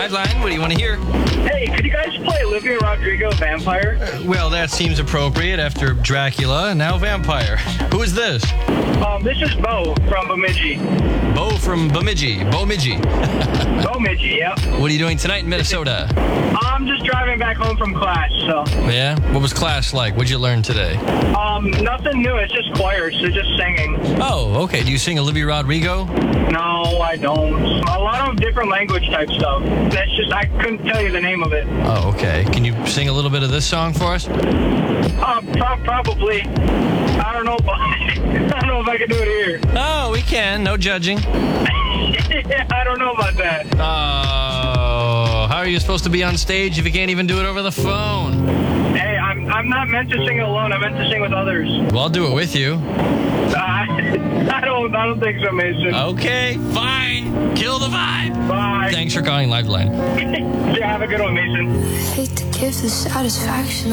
Liveline, what do you want to hear? Hey, could you guys play Olivia Rodrigo, Vampire? Well, that seems appropriate after Dracula and now Vampire. Who is this? This is Bo from Bemidji. Bo from Bemidji. Bemidji. Bemidji, yep. What are you doing tonight in Minnesota? I'm just driving back home from class, so. Yeah? What was class like? What'd you learn today? Nothing new. It's just choir, so just singing. Oh, okay. Do you sing Olivia Rodrigo? No, I don't. A lot of different language type stuff. That's just, I couldn't tell you the name of it. Oh, okay. Can you sing a little bit of this song for us? Probably. I don't know, but I don't know if I can do it here. Oh, we can. No judging. I don't know about that. Oh, how are you supposed to be on stage if you can't even do it over the phone? Hey, I'm not meant to sing alone. I'm meant to sing with others. Well, I'll do it with you. I don't think so, Mason. Okay, fine. Kill the vibe. Bye. Thanks for calling Liveline. Yeah, have a good one, Mason. Hate to give the satisfaction